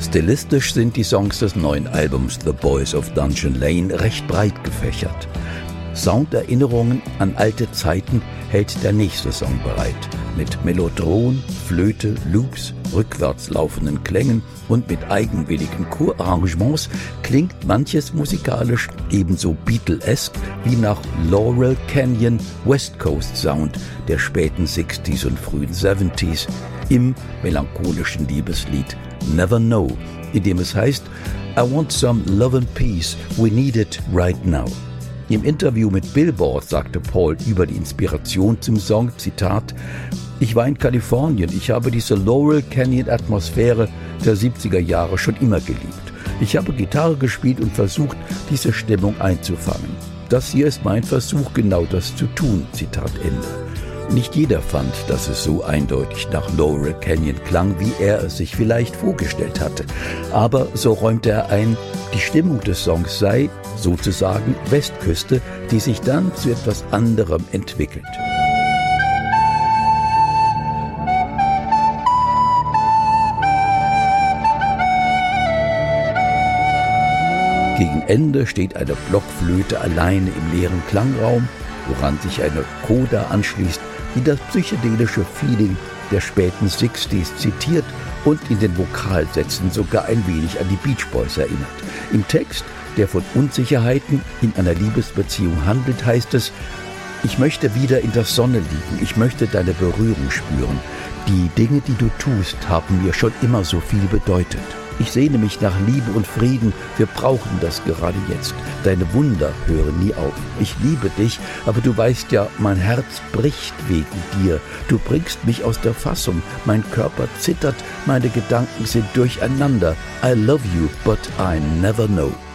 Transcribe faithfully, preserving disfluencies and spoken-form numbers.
Stilistisch sind die Songs des neuen Albums The Boys of Dungeon Lane recht breit gefächert. Sounderinnerungen an alte Zeiten hält der nächste Song bereit. Mit Mellotron, Flöte, Loops, rückwärts laufenden Klängen und mit eigenwilligen Chorarrangements klingt manches musikalisch ebenso Beatle-esque wie nach Laurel Canyon West Coast Sound der späten sechziger und frühen siebziger im melancholischen Liebeslied Never Know, in dem es heißt I want some love and peace, we need it right now. Im Interview mit Billboard sagte Paul über die Inspiration zum Song, Zitat, ich war in Kalifornien, ich habe diese Laurel Canyon Atmosphäre der siebziger Jahre schon immer geliebt. Ich habe Gitarre gespielt und versucht, diese Stimmung einzufangen. Das hier ist mein Versuch, genau das zu tun, Zitat Ende. Nicht jeder fand, dass es so eindeutig nach Laurel Canyon klang, wie er es sich vielleicht vorgestellt hatte. Aber so räumte er ein, die Stimmung des Songs sei sozusagen Westküste, die sich dann zu etwas anderem entwickelt. Gegen Ende steht eine Blockflöte alleine im leeren Klangraum, woran sich eine Coda anschließt, die das psychedelische Feeling der späten sechziger zitiert und in den Vokalsätzen sogar ein wenig an die Beach Boys erinnert. Im Text, der von Unsicherheiten in einer Liebesbeziehung handelt, heißt es, ich möchte wieder in der Sonne liegen, ich möchte deine Berührung spüren. Die Dinge, die du tust, haben mir schon immer so viel bedeutet. Ich sehne mich nach Liebe und Frieden, wir brauchen das gerade jetzt. Deine Wunder hören nie auf. Ich liebe dich, aber du weißt ja, mein Herz bricht wegen dir. Du bringst mich aus der Fassung, mein Körper zittert, meine Gedanken sind durcheinander. I love you, but I never know.